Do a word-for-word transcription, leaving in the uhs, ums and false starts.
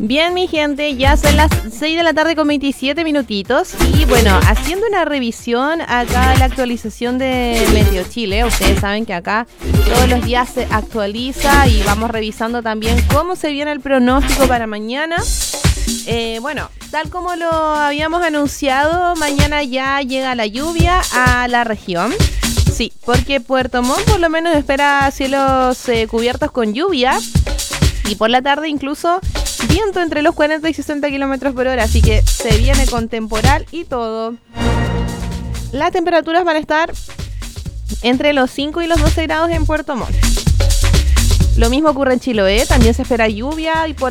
Bien, mi gente, ya son las seis de la tarde con veintisiete minutitos. Y bueno, haciendo una revisión acá de la actualización de Meteo Chile. Ustedes saben que acá todos los días se actualiza y vamos revisando también cómo se viene el pronóstico para mañana. Eh, bueno, tal como lo habíamos anunciado, mañana ya llega la lluvia a la región. Sí, porque Puerto Montt por lo menos espera cielos eh, cubiertos con lluvia. Y por la tarde incluso viento entre los cuarenta y sesenta kilómetros por hora. Así que se viene con temporal y todo. Las temperaturas van a estar entre los cinco y los doce grados en Puerto Montt. Lo mismo ocurre en Chiloé. También se espera lluvia y por